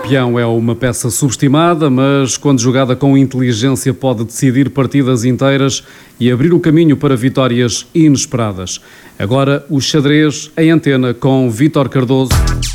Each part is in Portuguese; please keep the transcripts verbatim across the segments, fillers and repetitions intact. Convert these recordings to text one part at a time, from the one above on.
peão é uma peça subestimada, mas quando jogada com inteligência pode decidir partidas inteiras e abrir o caminho para vitórias inesperadas. Agora o xadrez em antena com Vítor Cardoso.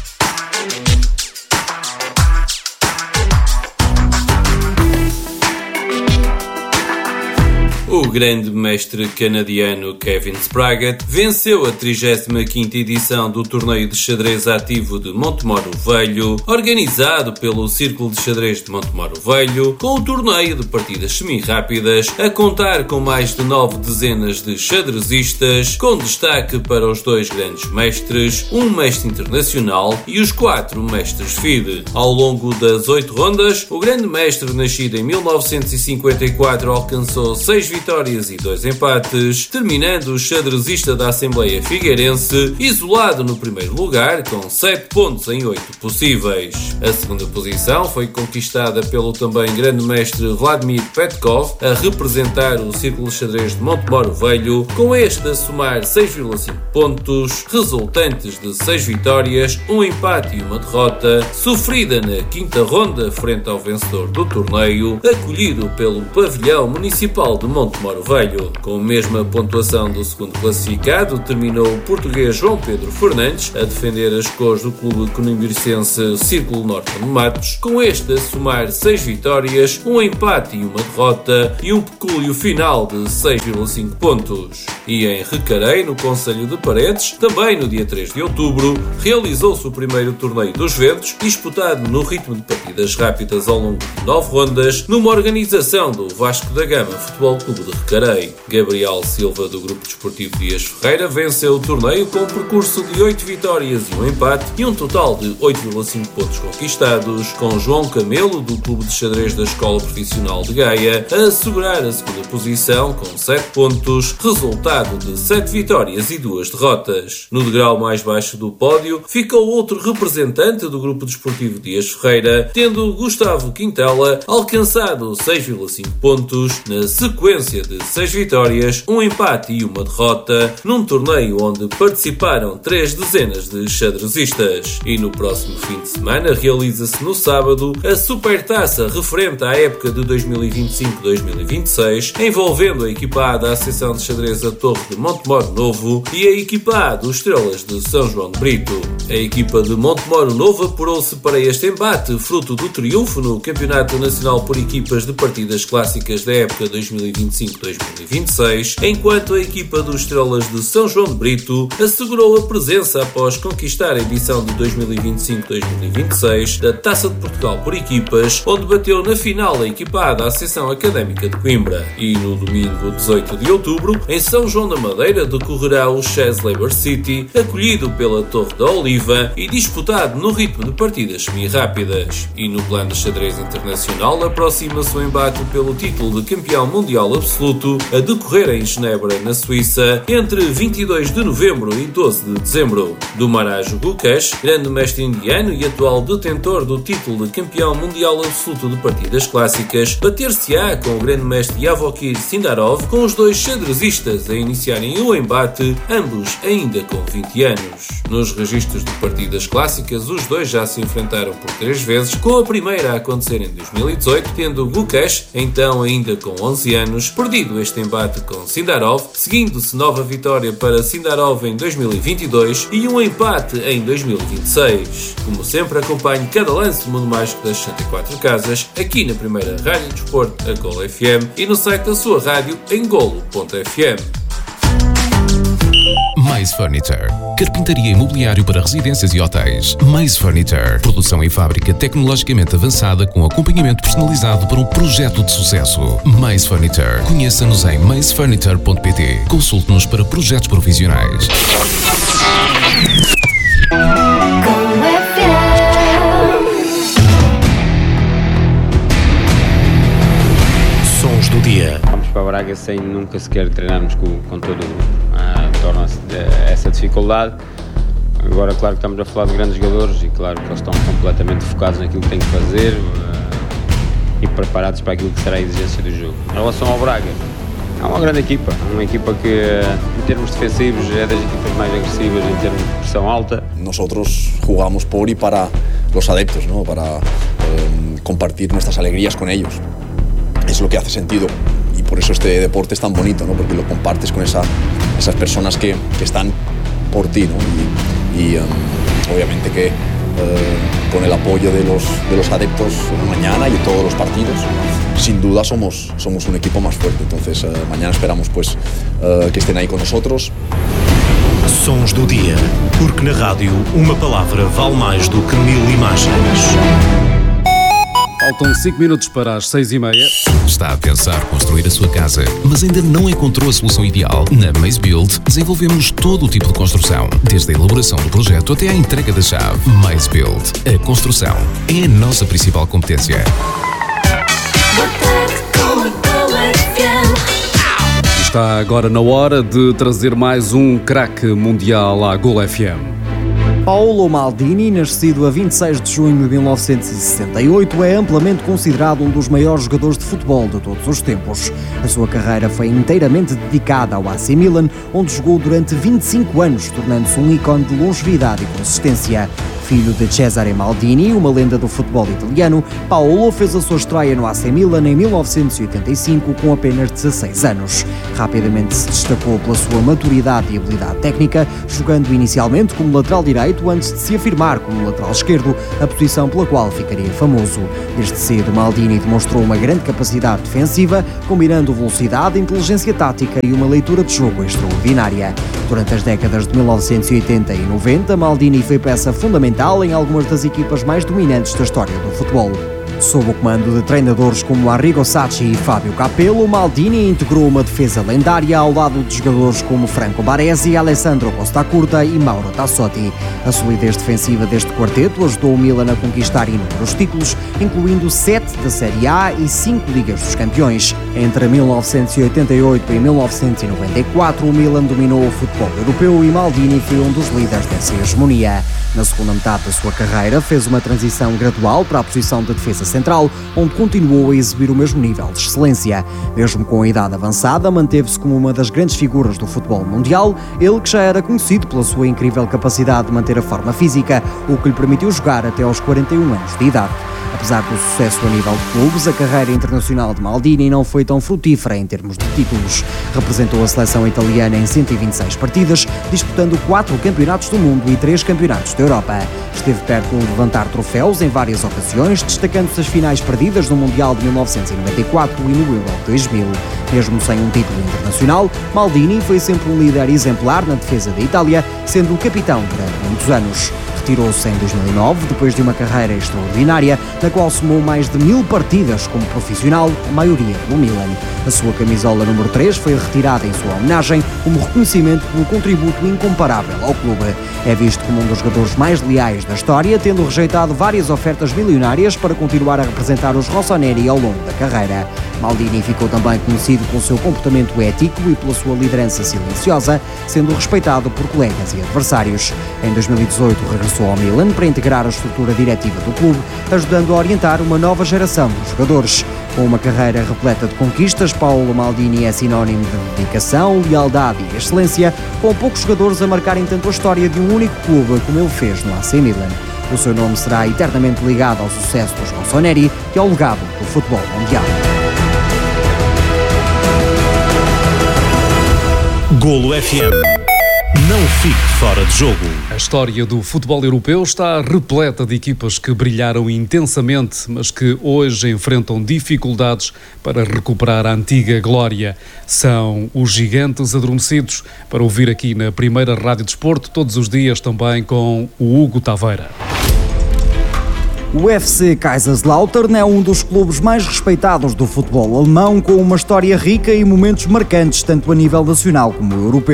O grande mestre canadiano Kevin Spraggett venceu a trigésima quinta edição do torneio de xadrez ativo de Montemor o Velho, organizado pelo Círculo de Xadrez de Montemor o Velho, com o torneio de partidas semi-rápidas, a contar com mais de nove dezenas de xadrezistas, com destaque para os dois grandes mestres, um mestre internacional e os quatro mestres F I D E. Ao longo das oito rondas, o grande mestre, nascido em mil novecentos e cinquenta e quatro, alcançou seis vitórias vitórias e dois empates, terminando o xadrezista da Assembleia Figueirense isolado no primeiro lugar, com sete pontos em oito possíveis. A segunda posição foi conquistada pelo também grande mestre Vladimir Petkov, a representar o Círculo de Xadrez de Montemor o Velho, com este a somar seis vírgula cinco pontos, resultantes de seis vitórias, um empate e uma derrota, sofrida na quinta ronda frente ao vencedor do torneio, acolhido pelo pavilhão municipal de Montemor o Velho. Com a mesma pontuação do segundo classificado, terminou o português João Pedro Fernandes a defender as cores do clube conimbricense Círculo Norton de Matos, com este a somar seis vitórias, um empate e uma derrota e um pecúlio final de seis vírgula cinco pontos. E em Recarei, no concelho de Paredes, também no dia três de outubro, realizou-se o primeiro torneio dos ventos, disputado no ritmo de partidas rápidas ao longo de nove rondas, numa organização do Vasco da Gama Futebol Clube de Recarei. Gabriel Silva, do Grupo Desportivo Dias Ferreira, venceu o torneio com um percurso de oito vitórias e um empate e um total de oito vírgula cinco pontos conquistados, com João Camelo, do Clube de Xadrez da Escola Profissional de Gaia, a assegurar a segunda posição com sete pontos, resultado de sete vitórias e duas derrotas. No degrau mais baixo do pódio ficou outro representante do Grupo Desportivo Dias Ferreira, tendo Gustavo Quintela alcançado seis vírgula cinco pontos, na sequência de seis vitórias, um empate e uma derrota, num torneio onde participaram três dezenas de xadrezistas. E no próximo fim de semana realiza-se no sábado a Supertaça referente à época de dois mil e vinte e cinco dois mil e vinte e seis, envolvendo a equipa A da Associação de Xadrez da Torre de Montemor Novo e a equipa A dos Estrelas de São João de Brito. A equipa de Montemor Novo apurou-se para este embate, fruto do triunfo no Campeonato Nacional por Equipas de Partidas Clássicas da época dois mil e vinte e cinco dois mil e vinte e seis, enquanto a equipa dos Estrelas de São João de Brito assegurou a presença após conquistar a edição de dois mil e vinte e cinco dois mil e vinte e seis da Taça de Portugal por Equipas, onde bateu na final a equipa A da Associação Académica de Coimbra. E no domingo dezoito de outubro, em São João da Madeira, decorrerá o Chess Labour City, acolhido pela Torre da Oliva e disputado no ritmo de partidas semi-rápidas. E no plano de xadrez internacional, aproxima-se o embate pelo título de campeão mundial absoluto, a decorrer em Genebra, na Suíça, entre vinte e dois de novembro e doze de dezembro. Do Maharaj Gukesh, grande mestre indiano e atual detentor do título de campeão mundial absoluto de partidas clássicas, bater-se-á com o grande mestre Yavokir Sindarov, com os dois xadrezistas a iniciarem o embate, ambos ainda com vinte anos. Nos registros de partidas clássicas, os dois já se enfrentaram por três vezes, com a primeira a acontecer em dois mil e dezoito, tendo Gukesh, então ainda com onze anos, perdido este embate com Sindarov, seguindo-se nova vitória para Sindarov em dois mil e vinte e dois e um empate em dois mil e vinte e seis. Como sempre, acompanhe cada lance do Mundo Mágico das sessenta e quatro Casas, aqui na primeira Rádio de Desporto, a Golo F M, e no site da sua rádio em golo ponto f m. Mais Furniture. Carpintaria e mobiliário para residências e hotéis. Mais Furniture. Produção em fábrica tecnologicamente avançada com acompanhamento personalizado para um projeto de sucesso. Mais Furniture. Conheça-nos em mais furniture ponto p t. Consulte-nos para projetos profissionais. Sons do dia. Vamos para Braga sem nunca sequer treinarmos com, com todo ah, torna-se essa dificuldade. Agora, claro que estamos a falar de grandes jogadores e claro que eles estão completamente focados naquilo que têm que fazer ah, e preparados para aquilo que será a exigência do jogo. Em relação ao Braga, É uma grande equipa, uma equipa que em termos defensivos é das equipas mais agressivas em termos de pressão alta. Nosotros jugamos por y para los adeptos, ¿no? Para eh, compartir nuestras alegrías con ellos. Es lo que hace sentido y por eso este deporte es tan bonito, ¿no? Porque lo compartes con esa, esas personas que, que están por ti, ¿no? Y, y um, obviamente que uh, con el apoyo de los, de los adeptos mañana y en todos los partidos, sin duda somos, somos un equipo más fuerte. Entonces uh, mañana esperamos pues, uh, que estén ahí con nosotros. Sons do dia, porque na rádio uma palavra vale mais do que mil imagens. Faltam cinco minutos para as seis e meia. Está a pensar construir a sua casa, mas ainda não encontrou a solução ideal? Na Maze Build desenvolvemos todo o tipo de construção, desde a elaboração do projeto até à entrega da chave. Maze Build. A construção é a nossa principal competência. Está agora na hora de trazer mais um craque mundial à Gol F M. Paolo Maldini, nascido a vinte e seis de junho de mil novecentos e sessenta e oito, é amplamente considerado um dos maiores jogadores de futebol de todos os tempos. A sua carreira foi inteiramente dedicada ao A C Milan, onde jogou durante vinte e cinco anos, tornando-se um ícone de longevidade e consistência. Filho de Cesare Maldini, uma lenda do futebol italiano, Paolo fez a sua estreia no A C Milan em mil novecentos e oitenta e cinco com apenas dezasseis anos. Rapidamente se destacou pela sua maturidade e habilidade técnica, jogando inicialmente como lateral direito antes de se afirmar como lateral esquerdo, a posição pela qual ficaria famoso. Desde cedo, Maldini demonstrou uma grande capacidade defensiva, combinando velocidade, inteligência tática e uma leitura de jogo extraordinária. Durante as décadas de mil novecentos e oitenta e noventa, Maldini foi peça fundamental em algumas das equipas mais dominantes da história do futebol. Sob o comando de treinadores como Arrigo Sacchi e Fábio Capello, Maldini integrou uma defesa lendária ao lado de jogadores como Franco Baresi, Alessandro Costa Curta e Mauro Tassotti. A solidez defensiva deste quarteto ajudou o Milan a conquistar inúmeros títulos, incluindo sete da Série A e cinco Ligas dos Campeões. Entre mil novecentos e oitenta e oito e mil novecentos e noventa e quatro, o Milan dominou o futebol europeu e Maldini foi um dos líderes dessa hegemonia. Na segunda metade da sua carreira, fez uma transição gradual para a posição de defesa central, onde continuou a exibir o mesmo nível de excelência. Mesmo com a idade avançada, manteve-se como uma das grandes figuras do futebol mundial, ele que já era conhecido pela sua incrível capacidade de manter a forma física, o que lhe permitiu jogar até aos quarenta e um anos de idade. Apesar do sucesso a nível de clubes, a carreira internacional de Maldini não foi tão frutífera em termos de títulos. Representou a seleção italiana em cento e vinte e seis partidas, disputando quatro campeonatos do mundo e três campeonatos da Europa. Esteve perto de levantar troféus em várias ocasiões, destacando-se as finais perdidas no Mundial de mil novecentos e noventa e quatro e no Euro de dois mil. Mesmo sem um título internacional, Maldini foi sempre um líder exemplar na defesa da Itália, sendo o capitão durante muitos anos. Retirou-se em dois mil e nove, depois de uma carreira extraordinária, na qual somou mais de mil partidas como profissional, a maioria pelo Milan. A sua camisola número três foi retirada em sua homenagem, como reconhecimento pelo contributo incomparável ao clube. É visto como um dos jogadores mais leais da história, tendo rejeitado várias ofertas milionárias para continuar a representar os rossoneri ao longo da carreira. Maldini ficou também conhecido pelo seu comportamento ético e pela sua liderança silenciosa, sendo respeitado por colegas e adversários. Em dois mil e dezoito regressou ao Milan para integrar a estrutura diretiva do clube, ajudando a orientar uma nova geração de jogadores. Com uma carreira repleta de conquistas, Paolo Maldini é sinónimo de dedicação, lealdade e excelência, com poucos jogadores a marcarem tanto a história de um único clube como ele fez no A C Milan. O seu nome será eternamente ligado ao sucesso dos rossoneri e ao legado do futebol mundial. Golo F M. Não fique fora de jogo. A história do futebol europeu está repleta de equipas que brilharam intensamente, mas que hoje enfrentam dificuldades para recuperar a antiga glória. São os gigantes adormecidos, para ouvir aqui na primeira Rádio Desporto, todos os dias também com o Hugo Taveira. O F C Kaiserslautern é um dos clubes mais respeitados do futebol alemão, com uma história rica e momentos marcantes tanto a nível nacional como europeu.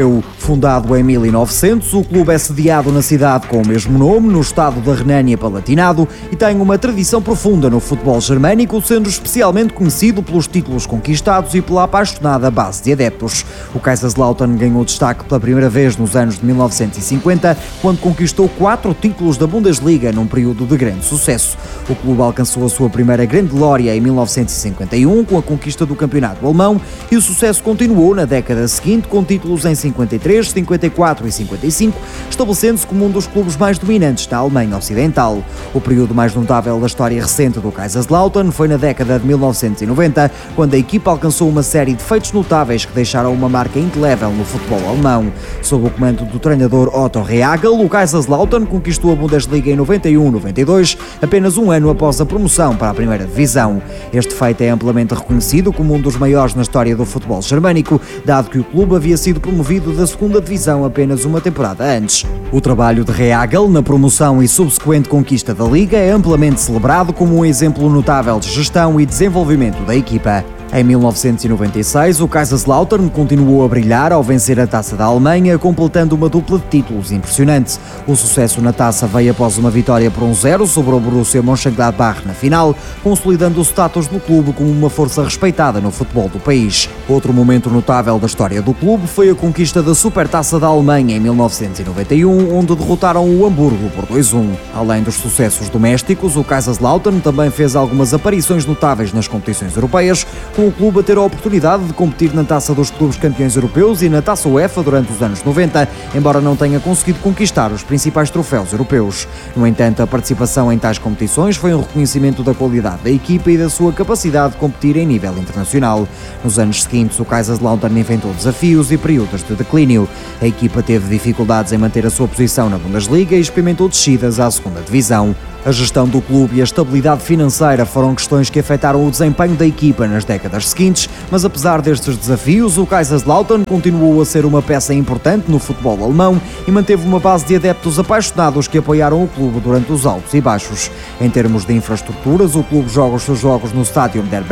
Fundado em mil e novecentos, o clube é sediado na cidade com o mesmo nome, no estado da Renânia-Palatinado, e tem uma tradição profunda no futebol germânico, sendo especialmente conhecido pelos títulos conquistados e pela apaixonada base de adeptos. O Kaiserslautern ganhou destaque pela primeira vez nos anos de mil novecentos e cinquenta, quando conquistou quatro títulos da Bundesliga num período de grande sucesso. O clube alcançou a sua primeira grande glória em mil novecentos e cinquenta e um, com a conquista do campeonato alemão, e o sucesso continuou na década seguinte, com títulos em cinquenta e três, cinquenta e quatro e cinquenta e cinco, estabelecendo-se como um dos clubes mais dominantes da Alemanha Ocidental. O período mais notável da história recente do Kaiserslautern foi na década de mil novecentos e noventa, quando a equipa alcançou uma série de feitos notáveis que deixaram uma marca indelével no futebol alemão. Sob o comando do treinador Otto Rehhagel, o Kaiserslautern conquistou a Bundesliga em noventa e um noventa e dois, apenas um ano após a promoção para a primeira divisão. Este feito é amplamente reconhecido como um dos maiores na história do futebol germânico, dado que o clube havia sido promovido da segunda divisão apenas uma temporada antes. O trabalho de Rehhagel na promoção e subsequente conquista da Liga é amplamente celebrado como um exemplo notável de gestão e desenvolvimento da equipa. Em mil novecentos e noventa e seis, o Kaiserslautern continuou a brilhar ao vencer a Taça da Alemanha, completando uma dupla de títulos impressionante. O sucesso na Taça veio após uma vitória por um zero sobre o Borussia Mönchengladbach na final, consolidando o status do clube como uma força respeitada no futebol do país. Outro momento notável da história do clube foi a conquista da Supertaça da Alemanha em mil novecentos e noventa e um, onde derrotaram o Hamburgo por dois a um. Além dos sucessos domésticos, o Kaiserslautern também fez algumas aparições notáveis nas competições europeias, com o clube a ter a oportunidade de competir na Taça dos Clubes Campeões Europeus e na Taça UEFA durante os anos noventa, embora não tenha conseguido conquistar os principais troféus europeus. No entanto, a participação em tais competições foi um reconhecimento da qualidade da equipa e da sua capacidade de competir em nível internacional. Nos anos seguintes, o Kaiserslautern enfrentou desafios e períodos de declínio. A equipa teve dificuldades em manter a sua posição na Bundesliga e experimentou descidas à segunda divisão. A gestão do clube e a estabilidade financeira foram questões que afetaram o desempenho da equipa nas décadas seguintes, mas apesar destes desafios, o Kaiserslautern continuou a ser uma peça importante no futebol alemão e manteve uma base de adeptos apaixonados que apoiaram o clube durante os altos e baixos. Em termos de infraestruturas, o clube joga os seus jogos no Stadion der